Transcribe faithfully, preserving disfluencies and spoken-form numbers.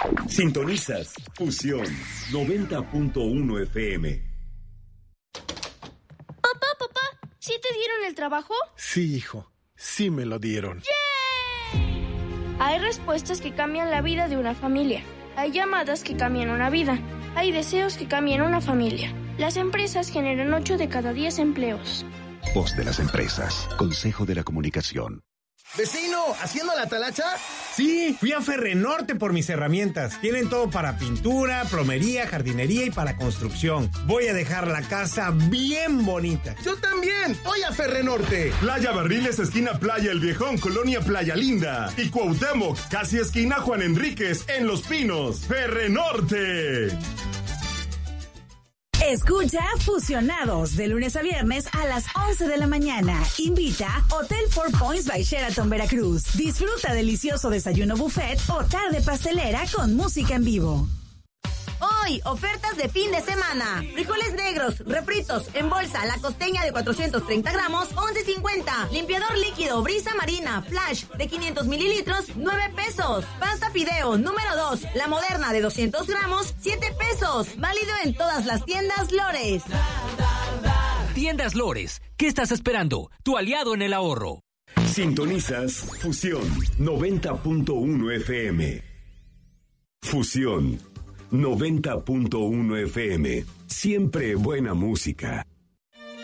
Sintonizas Fusión noventa punto uno F M. Papá, papá, ¿sí te dieron el trabajo? Sí, hijo, sí me lo dieron. ¡Yay! Hay respuestas que cambian la vida de una familia. Hay llamadas que cambian una vida. Hay deseos que cambian una familia. Las empresas generan ocho de cada diez empleos. Voz de las empresas. Consejo de la Comunicación. ¡Vecino! ¿Haciendo la talacha? Sí, fui a Ferrenorte por mis herramientas. Tienen todo para pintura, plomería, jardinería y para construcción. Voy a dejar la casa bien bonita. ¡Yo también! ¡Voy a Ferrenorte! Playa Barriles, esquina Playa El Viejón, Colonia Playa Linda. Y Cuauhtémoc, casi esquina Juan Enríquez, en Los Pinos. ¡Ferrenorte! Escucha Fusionados de lunes a viernes a las once de la mañana. Invita Hotel Four Points by Sheraton Veracruz. Disfruta delicioso desayuno buffet o tarde pastelera con música en vivo. Hoy, ofertas de fin de semana. Frijoles negros, refritos, en bolsa, la costeña de cuatrocientos treinta gramos, once cincuenta. Limpiador líquido, brisa marina, flash, de quinientos mililitros, nueve pesos. Pasta fideo, número dos, la moderna de doscientos gramos, siete pesos. Válido en todas las tiendas Lores. Tiendas Lores, ¿qué estás esperando? Tu aliado en el ahorro. Sintonizas Fusión noventa punto uno F M. Fusión noventa punto uno F M. Siempre buena música.